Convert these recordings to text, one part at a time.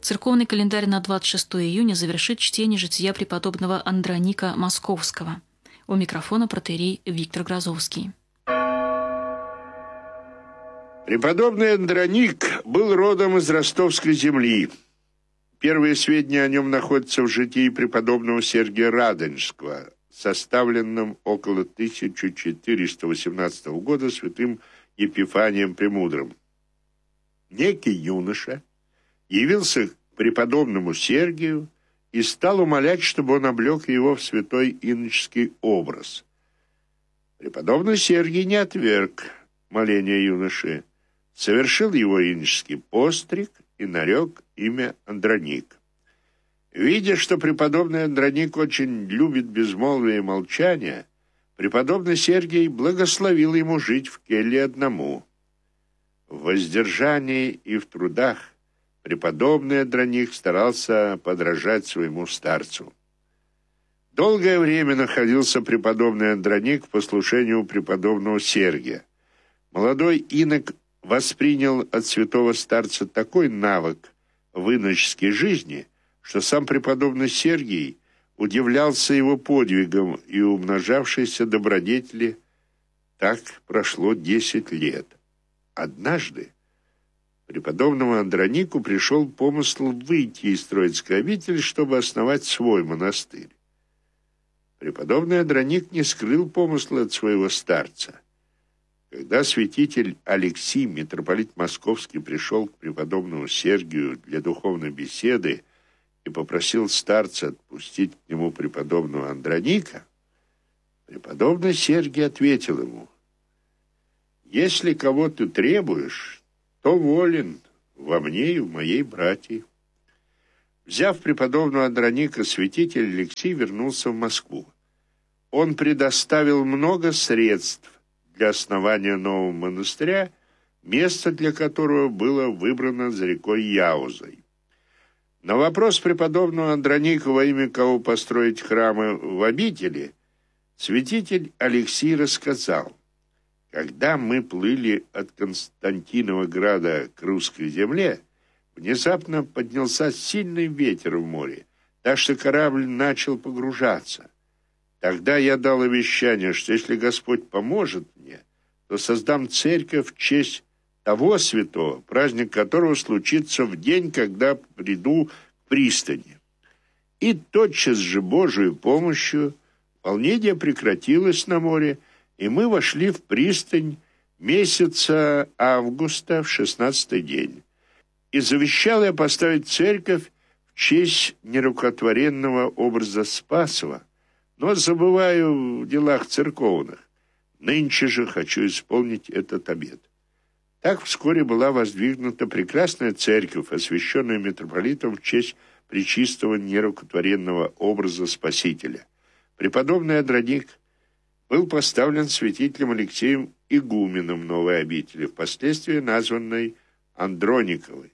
Церковный календарь на 26 июня завершит чтение жития преподобного Андроника Московского. У микрофона протоиерей Виктор Грозовский. Преподобный Андроник был родом из Ростовской земли. Первые сведения о нем находятся в житии преподобного Сергия Радонежского, составленном около 1418 года святым Епифанием Премудрым. Некий юноша явился к преподобному Сергию и стал умолять, чтобы он облег его в святой иноческий образ. Преподобный Сергий не отверг моления юноши, совершил его иноческий постриг и нарек имя Андроник. Видя, что преподобный Андроник очень любит безмолвие и молчание, преподобный Сергий благословил ему жить в келье одному. В воздержании и в трудах преподобный Андроник старался подражать своему старцу. Долгое время находился преподобный Андроник в послушании у преподобного Сергия. Молодой инок воспринял от святого старца такой навык в иноческой жизни, что сам преподобный Сергий удивлялся его подвигам и умножавшейся добродетели. Так прошло 10 лет. Однажды преподобному Андронику пришел помысл выйти из Троицкой обители, чтобы основать свой монастырь. Преподобный Андроник не скрыл помысла от своего старца. Когда святитель Алексий, митрополит Московский, пришел к преподобному Сергию для духовной беседы и попросил старца отпустить к нему преподобного Андроника, преподобный Сергий ответил ему: «Если кого ты требуешь, то волен во мне и в моей братье». Взяв преподобного Андроника, святитель Алексий вернулся в Москву. Он предоставил много средств для основания нового монастыря, место для которого было выбрано за рекой Яузой. На вопрос преподобного Андроника, во имя кого построить храмы в обители, святитель Алексий рассказал: «Когда мы плыли от Константиновограда к русской земле, внезапно поднялся сильный ветер в море, так что корабль начал погружаться. Тогда я дал обещание, что если Господь поможет мне, то создам церковь в честь того святого, праздник которого случится в день, когда приду к пристани». И тотчас же Божию помощью волнение прекратилось на море, и мы вошли в пристань месяца августа в 16-й день. И завещал я поставить церковь в честь нерукотворенного образа Спасова, но забываю в делах церковных. Нынче же хочу исполнить этот обет. Так вскоре была воздвигнута прекрасная церковь, освященная митрополитом в честь пречистого нерукотворенного образа Спасителя. Преподобный Андроник был поставлен святителем Алексеем игуменом новой обители, впоследствии названной Андрониковой.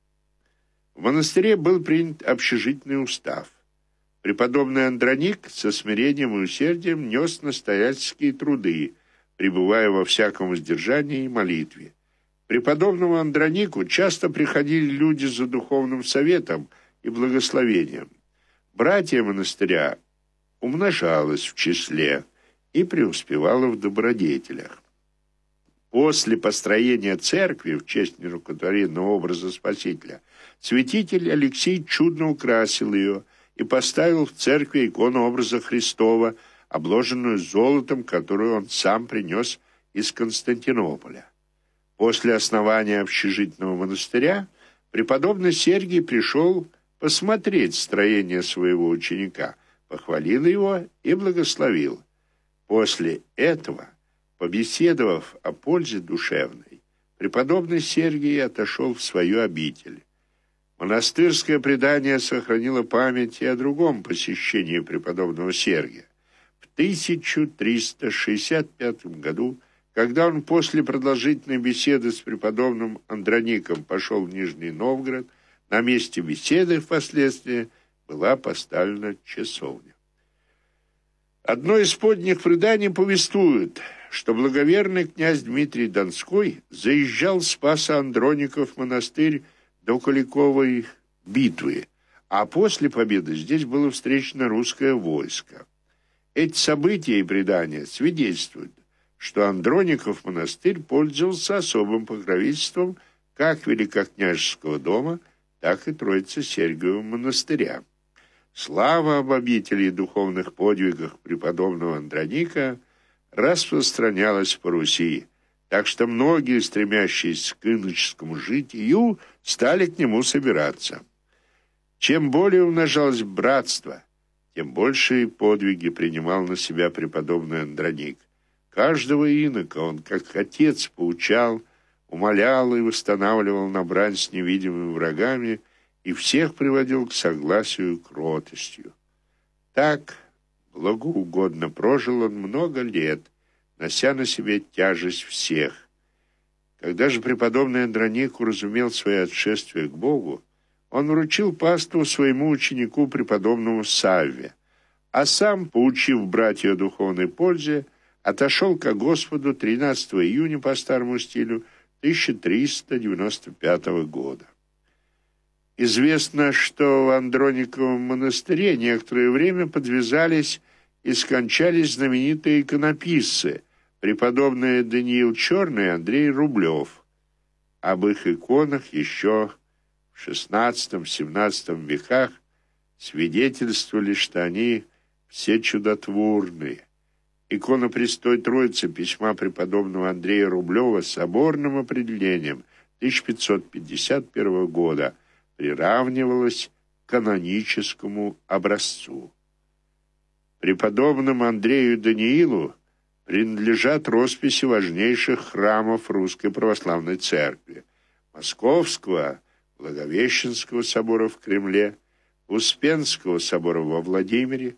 В монастыре был принят общежитный устав. Преподобный Андроник со смирением и усердием нес настоятельские труды, пребывая во всяком воздержании и молитве. К преподобному Андронику часто приходили люди за духовным советом и благословением. Братья монастыря умножалось в числе и преуспевало в добродетелях. После построения церкви в честь нерукотворенного образа Спасителя святитель Алексей чудно украсил ее и поставил в церкви икону образа Христова, обложенную золотом, которую он сам принес из Константинополя. После основания общежитного монастыря преподобный Сергий пришел посмотреть строение своего ученика, похвалил его и благословил. После этого, побеседовав о пользе душевной, преподобный Сергий отошел в свою обитель. Монастырское предание сохранило память и о другом посещении преподобного Сергия. В 1365 году, когда он после продолжительной беседы с преподобным Андроником пошел в Нижний Новгород, на месте беседы впоследствии была поставлена часовня. Одно из поздних преданий повествует, что благоверный князь Дмитрий Донской заезжал в Спасо-Андроников монастырь до Куликовой битвы, а после победы здесь было встречено русское войско. Эти события и предания свидетельствуют, что Андроников монастырь пользовался особым покровительством как Великокняжеского дома, так и Троице-Сергиевого монастыря. Слава об обители и духовных подвигах преподобного Андроника распространялась по Руси, так что многие, стремящиеся к иноческому житию, стали к нему собираться. Чем более умножалось братство, тем большие подвиги принимал на себя преподобный Андроник. Каждого инока он, как отец, поучал, умолял и восстанавливал на брань с невидимыми врагами и всех приводил к согласию и кротостью. Так благоугодно прожил он много лет, нося на себе тяжесть всех. Когда же преподобный Андроник уразумел свое отшествие к Богу, он вручил паству своему ученику преподобному Савве, а сам, поучив братья о духовной пользе, отошел ко Господу 13 июня по старому стилю 1395 года. Известно, что в Андрониковом монастыре некоторое время подвязались и скончались знаменитые иконописцы, преподобные Даниил Черный и Андрей Рублев. Об их иконах еще в XVI-XVII веках свидетельствовали, что они все чудотворные. Икона Престой Троицы письма преподобного Андрея Рублева с соборным определением 1551 года приравнивалась к каноническому образцу. Преподобному Андрею Даниилу принадлежат росписи важнейших храмов Русской Православной Церкви: Московского, Благовещенского собора в Кремле, Успенского собора во Владимире,